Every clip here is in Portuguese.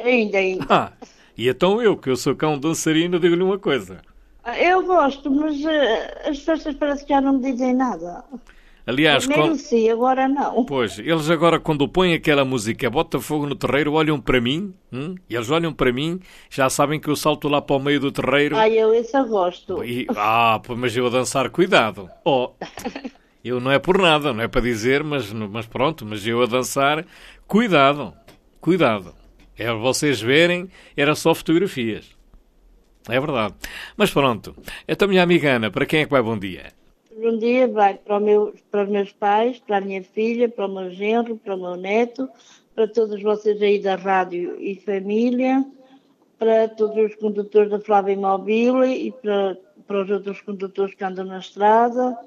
Ainda. E então que eu sou cão dançarino, digo-lhe uma coisa. Eu gosto, mas as festas parece que já não me dizem nada. Aliás, primeiro sim, agora não. Pois, eles agora quando põem aquela música Bota Fogo no Terreiro, olham para mim, e eles olham para mim, já sabem que eu salto lá para o meio do terreiro. Eu esse eu gosto. Mas eu a dançar, cuidado. Eu não é por nada, não é para dizer, mas pronto, mas eu a dançar, cuidado. É vocês verem, era só fotografias. É verdade. Mas pronto. Então, minha amiga Ana, para quem é que vai bom dia? Bom dia vai para os meus pais, para a minha filha, para o meu genro, para o meu neto, para todos vocês aí da rádio e família, para todos os condutores da Flávia Imóvel e para os outros condutores que andam na estrada,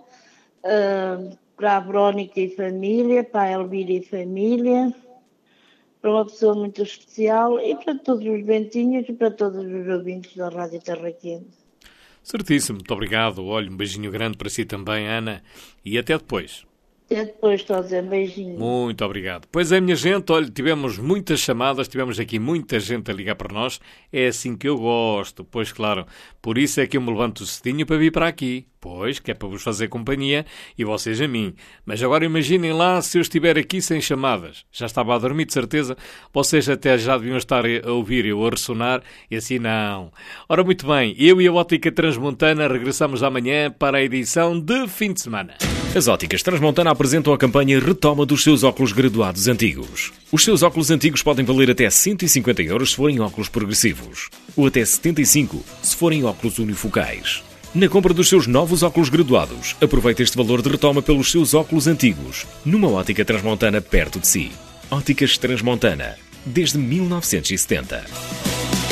para a Verónica e família, para a Elvira e família, para uma pessoa muito especial e para todos os ventinhos e para todos os ouvintes da Rádio Terra Quente. Certíssimo, muito obrigado. Olha, um beijinho grande para si também, Ana, e até depois. Até depois, estou a dizer beijinho. Muito obrigado. Pois é, minha gente, olha, tivemos muitas chamadas, tivemos aqui muita gente a ligar para nós. É assim que eu gosto, pois claro. Por isso é que eu me levanto cedinho para vir para aqui. Pois, que é para vos fazer companhia e vocês a mim. Mas agora imaginem lá se eu estiver aqui sem chamadas. Já estava a dormir, de certeza. Vocês até já deviam estar a ouvir eu a ressonar e assim não. Ora, muito bem, eu e a Ótica Transmontana regressamos amanhã para a edição de fim de semana. As Óticas Transmontana apresentam a campanha Retoma dos seus óculos graduados antigos. Os seus óculos antigos podem valer até 150 € se forem óculos progressivos, ou até 75 se forem óculos unifocais. Na compra dos seus novos óculos graduados, aproveite este valor de retoma pelos seus óculos antigos, numa Ótica Transmontana perto de si. Óticas Transmontana, desde 1970.